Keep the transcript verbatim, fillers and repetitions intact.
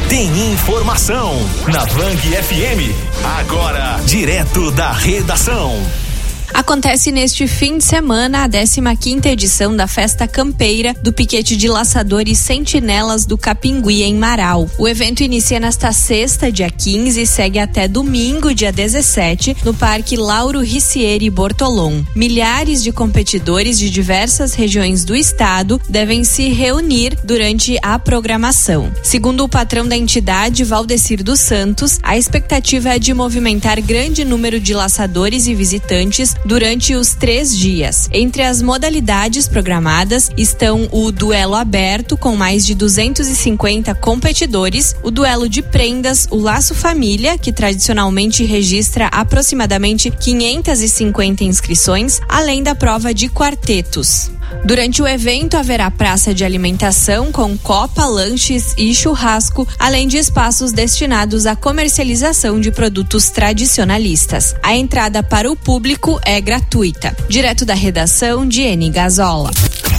tem informação na Bang F M. Agora, direto da redação. Acontece neste fim de semana a décima quinta edição da Festa Campeira do Piquete de Laçadores Sentinelas do Capingui, em Marau. O evento inicia nesta sexta, dia quinze, e segue até domingo, dia dezessete, no Parque Lauro Ricieri Bortolom. Milhares de competidores de diversas regiões do estado devem se reunir durante a programação. Segundo o patrão da entidade, Valdecir dos Santos, a expectativa é de movimentar grande número de laçadores e visitantes durante os três dias. Entre as modalidades programadas estão o duelo aberto, com mais de duzentos e cinquenta competidores, o duelo de prendas, o laço família, que tradicionalmente registra aproximadamente quinhentas e cinquenta inscrições, além da prova de quartetos. Durante o evento haverá praça de alimentação com copa, lanches e churrasco, além de espaços destinados à comercialização de produtos tradicionalistas. A entrada para o público é gratuita. Direto da redação, Diene Gazola.